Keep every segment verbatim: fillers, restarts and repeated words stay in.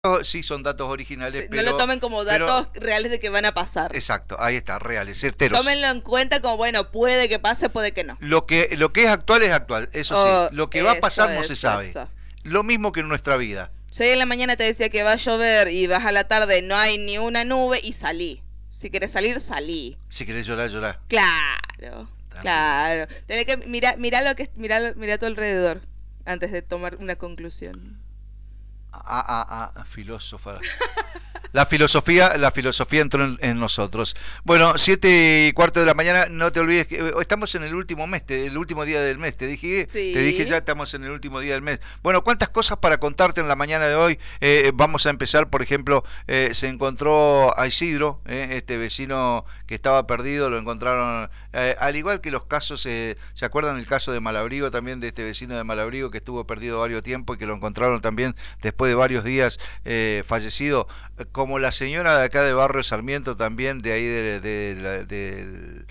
Sí, son datos originales, Sí, pero... no lo tomen como datos pero, reales de que van a pasar. Exacto, ahí está, reales, certeros. Tómenlo en cuenta como, bueno, puede que pase, puede que no. Lo que, lo que es actual es actual, eso oh, sí. Lo que va a pasar no eso, se sabe. Eso. Lo mismo que en nuestra vida. Si en la mañana te decía que va a llover y vas a la tarde, no hay ni una nube y salí. Si querés salir, salí. Si querés llorar, llorar. Claro, También. claro. Tenés que mirar, mirar lo que mirar, mirar a tu alrededor antes de tomar una conclusión. Ah, ah, ah, filósofa. La filosofía, la filosofía entró en, en nosotros. Bueno, siete y cuarto de la mañana, no te olvides que estamos en el último mes, el último día del mes. Te dije, sí. te dije ya estamos en el último día del mes. Bueno, cuántas cosas para contarte en la mañana de hoy. Eh, vamos a empezar, por ejemplo, eh, se encontró a Isidro, eh, este vecino que estaba perdido, lo encontraron, eh, al igual que los casos, eh, ¿se acuerdan el caso de Malabrigo también, de este vecino de Malabrigo que estuvo perdido varios tiempo y que lo encontraron también después de varios días eh, fallecido? Como la señora de acá de Barrio Sarmiento también, de ahí del de, de, de,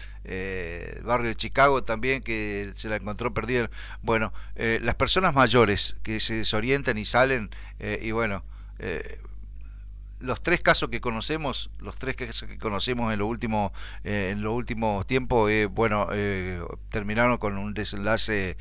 eh, barrio de Chicago también, que se la encontró perdida. Bueno, eh, las personas mayores que se desorientan y salen, eh, y bueno, eh, los tres casos que conocemos, los tres casos que conocemos en los últimos eh, en los últimos tiempos, eh, bueno, eh, terminaron con un desenlace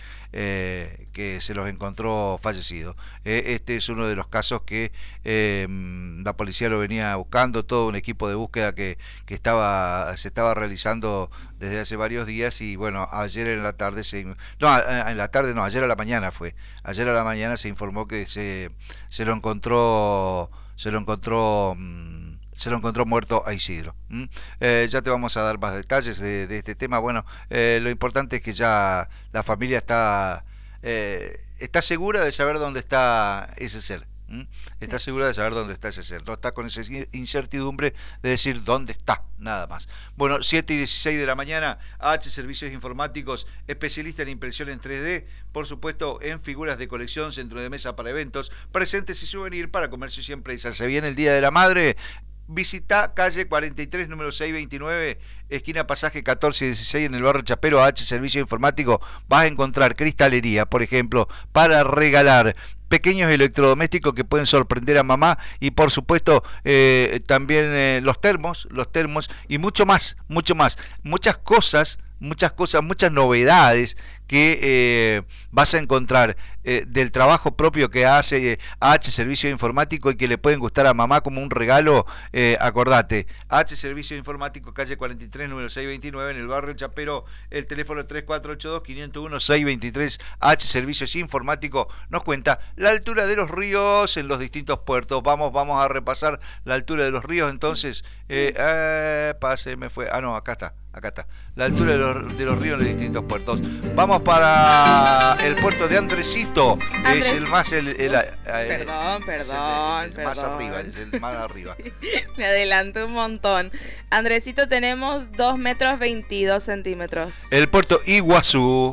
eh, que se los encontró fallecidos. Eh, este es uno de los casos que eh, la policía lo venía buscando, todo un equipo de búsqueda que, que estaba se estaba realizando desde hace varios días y bueno, ayer en la tarde se no, en la tarde no, ayer a la mañana fue. Ayer a la mañana se informó que se se lo encontró se lo encontró se lo encontró muerto a Isidro. ¿Mm? Eh, ya te vamos a dar más detalles de, de este tema. Bueno, eh, lo importante es que ya la familia está eh, está segura de saber dónde está ese ser. ¿Mm? Está segura de saber dónde está ese ser. No está con esa incertidumbre de decir dónde está, nada más. Bueno, siete y dieciséis de la mañana, H Servicios Informáticos, especialista en impresión en tres D, por supuesto en figuras de colección, centro de mesa para eventos, presentes y souvenir para comercios y empresas. Se viene el Día de la Madre. Visita calle cuarenta y tres, número seiscientos veintinueve, esquina Pasaje catorce dieciséis en el barrio Chapero, H Servicio Informático. Vas a encontrar cristalería, por ejemplo, para regalar, pequeños electrodomésticos que pueden sorprender a mamá y por supuesto eh, también eh, los termos, los termos y mucho más, mucho más, muchas cosas, muchas cosas, muchas novedades que eh, vas a encontrar eh, del trabajo propio que hace eh, H Servicio Informático y que le pueden gustar a mamá como un regalo. Eh, acordate, H Servicio Informático, calle cuarenta y tres, número seiscientos veintinueve en el barrio Chapero, el teléfono tres cuatro ocho dos, cinco cero uno, seis dos tres. H Servicios Informático nos cuenta la altura de los ríos en los distintos puertos. Vamos, vamos a repasar la altura de los ríos entonces. Eh, eh, pase, me fue. Ah, no, acá está. Acá está, la altura de los, de los ríos en los distintos puertos. Vamos para el puerto de Andresito, que es el más el, el, el, el perdón, perdón, el, el perdón. más arriba, es el más arriba. Me adelanté un montón. Andresito tenemos dos metros veintidós centímetros. El puerto Iguazú,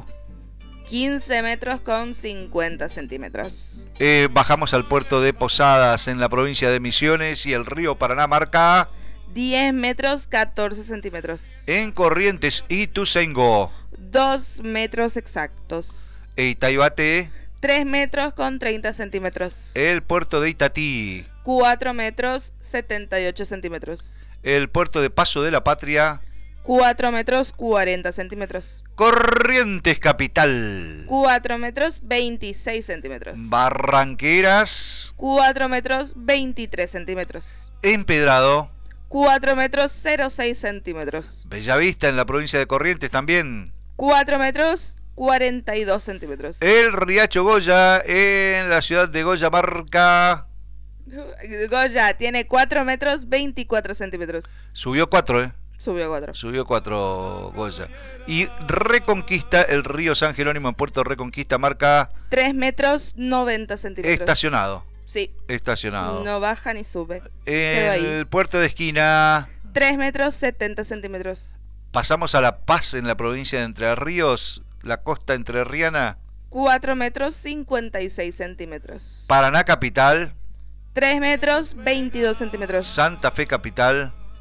quince metros con cincuenta centímetros. Eh, bajamos al puerto de Posadas en la provincia de Misiones y el río Paraná marca diez metros catorce centímetros. En Corrientes y Ituzaingó, dos metros exactos. E Itaibate, tres metros con treinta centímetros. El puerto de Itatí, cuatro metros setenta y ocho centímetros. El puerto de Paso de la Patria, cuatro metros cuarenta centímetros. Corrientes capital, cuatro metros veintiséis centímetros. Barranqueras, cuatro metros veintitrés centímetros. Empedrado, cuatro metros cero seis centímetros. Bellavista en la provincia de Corrientes también, cuatro metros cuarenta y dos centímetros. El Riacho Goya en la ciudad de Goya marca Goya tiene cuatro metros veinticuatro centímetros. Subió cuatro, ¿eh? Subió cuatro. Subió cuatro Goya. Y Reconquista, el río San Jerónimo en Puerto Reconquista marca tres metros noventa centímetros. Estacionado. Sí. Estacionado. No baja ni sube. En el puerto de Esquina, tres metros setenta centímetros. Pasamos a La Paz en la provincia de Entre Ríos, la costa entrerriana, cuatro metros cincuenta y seis centímetros. Paraná capital, tres metros veintidós centímetros. Santa Fe capital,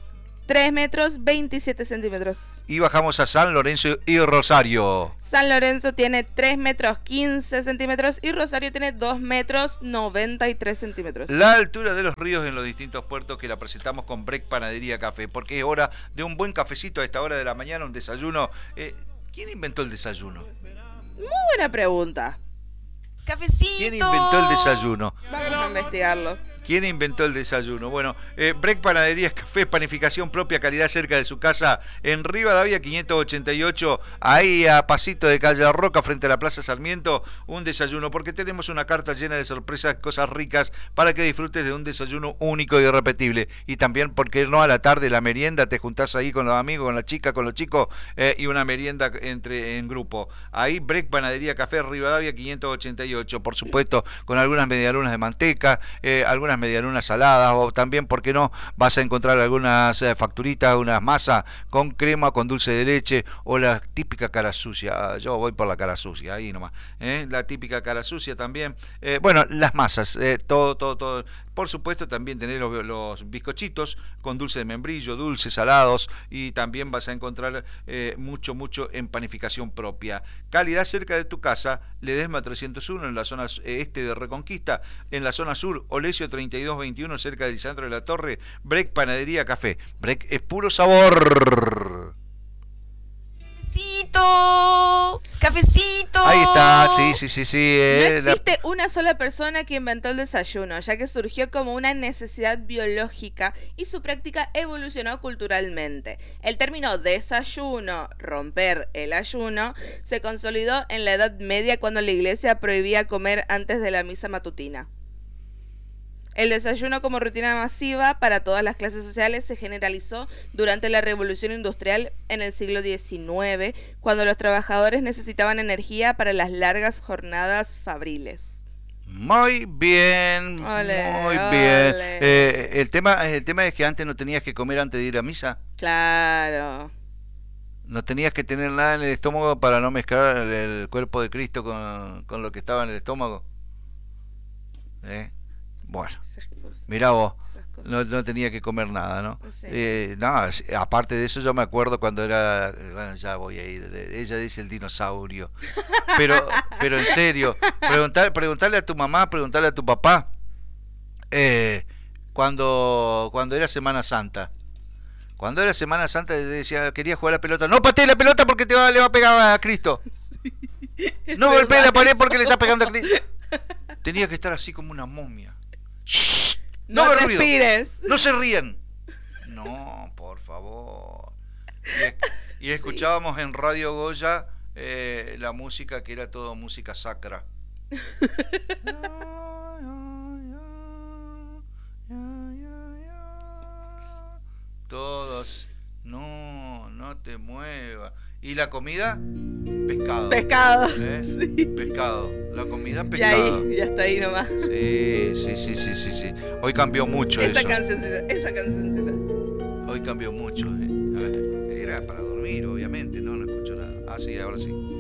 tres metros veintisiete centímetros. Y bajamos a San Lorenzo y Rosario. San Lorenzo tiene tres metros quince centímetros y Rosario tiene dos metros noventa y tres centímetros. La altura de los ríos en los distintos puertos que la presentamos con Break Panadería Café, porque es hora de un buen cafecito a esta hora de la mañana, un desayuno. Eh, ¿Quién inventó el desayuno? Muy buena pregunta. Cafecito. ¿Quién inventó el desayuno? Vamos a investigarlo. ¿Quién inventó el desayuno? Bueno, eh, Break Panaderías Café, panificación propia, calidad cerca de su casa, en Rivadavia quinientos ochenta y ocho, ahí a pasito de Calle Roca, frente a la Plaza Sarmiento, un desayuno, porque tenemos una carta llena de sorpresas, cosas ricas, para que disfrutes de un desayuno único y irrepetible. Y también, porque no, a la tarde, la merienda, te juntás ahí con los amigos, con la chica, con los chicos, eh, y una merienda entre en grupo. Ahí, Break Panadería Café, Rivadavia quinientos ochenta y ocho, por supuesto, con algunas medialunas de manteca, eh, algunas medialunas saladas, o también, ¿por qué no? Vas a encontrar algunas eh, facturitas, unas masas con crema, con dulce de leche, o la típica cara sucia. Yo voy por la cara sucia, ahí nomás. ¿eh? La típica cara sucia también. Eh, bueno, las masas, eh, todo, todo, todo. Por supuesto, también tener los, los bizcochitos con dulce de membrillo, dulces, salados, y también vas a encontrar eh, mucho, mucho en panificación propia. Calidad cerca de tu casa, Ledesma trescientos uno en la zona este de Reconquista, en la zona sur, Olesio treinta y dos veintiuno cerca de Lisandro de la Torre. Break Panadería Café. Break es puro sabor. Cafecito, cafecito. Ahí está, sí, sí, sí, sí. No Eh, existe la... una sola persona que inventó el desayuno, ya que surgió como una necesidad biológica y su práctica evolucionó culturalmente. El término desayuno, romper el ayuno, se consolidó en la Edad Media cuando la iglesia prohibía comer antes de la misa matutina. El desayuno como rutina masiva para todas las clases sociales se generalizó durante la Revolución Industrial en el siglo diecinueve, cuando los trabajadores necesitaban energía para las largas jornadas fabriles. Muy bien, Ole, muy ole. bien. Eh, el tema, el tema es que antes no tenías que comer antes de ir a misa. Claro. No tenías que tener nada en el estómago para no mezclar el, el cuerpo de Cristo con, con lo que estaba en el estómago. ¿Eh? Bueno, mirá vos, no, no tenía que comer nada, ¿no? Sí. Eh, no, aparte de eso yo me acuerdo cuando era, bueno, ya voy a ir, de, ella dice el dinosaurio, pero pero en serio, preguntar, preguntarle a tu mamá, preguntarle a tu papá, eh, cuando, cuando era Semana Santa. Cuando era Semana Santa decía, quería jugar a la pelota, no patee la pelota porque te va, le va a pegar a Cristo. Sí. No golpee la pared porque le está pegando a Cristo. Tenía que estar así como una momia. Shh, no, no respires. No se rían. No, por favor. Y, y escuchábamos sí. en Radio Goya eh, la música que era todo música sacra. Todos. No, no te muevas. ¿Y la comida? Pescado. Pescado. ¿Eh? Sí. Pescado. La comida, pescado. Y ahí, ya está ahí nomás. Sí, sí, sí, sí, sí, sí. Hoy cambió mucho esa eso. Cancioncita, esa cancioncita. Hoy cambió mucho. Eh. Era para dormir, obviamente, ¿no? No escucho nada. Ah, sí, ahora sí.